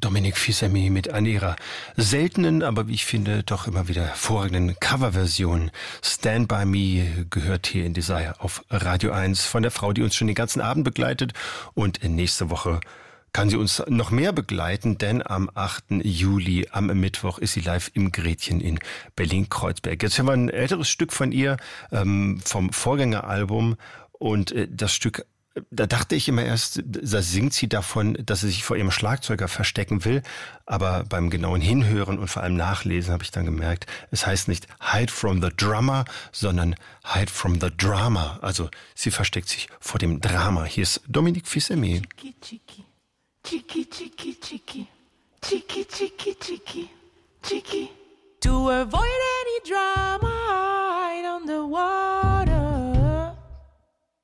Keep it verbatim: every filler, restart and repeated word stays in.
Dominique Fils-Aimé mit einer ihrer seltenen, aber wie ich finde, doch immer wieder hervorragenden Coverversion. Stand By Me gehört hier in Desire auf Radio eins von der Frau, die uns schon den ganzen Abend begleitet. Und nächste Woche kann sie uns noch mehr begleiten, denn am achten Juli, am Mittwoch, ist sie live im Gretchen in Berlin-Kreuzberg. Jetzt haben wir ein älteres Stück von ihr ähm, vom Vorgängeralbum und äh, das Stück, da dachte ich immer erst, da singt sie davon, dass sie sich vor ihrem Schlagzeuger verstecken will. Aber beim genauen Hinhören und vor allem Nachlesen habe ich dann gemerkt, es heißt nicht Hide from the Drummer, sondern Hide from the Drama. Also sie versteckt sich vor dem Drama. Hier ist Dominique Fils-Aimé. Chicky, chicky, chicky, chicky, chicky, chicky, chicky, chicky, chicky. To avoid any drama, hide on the water.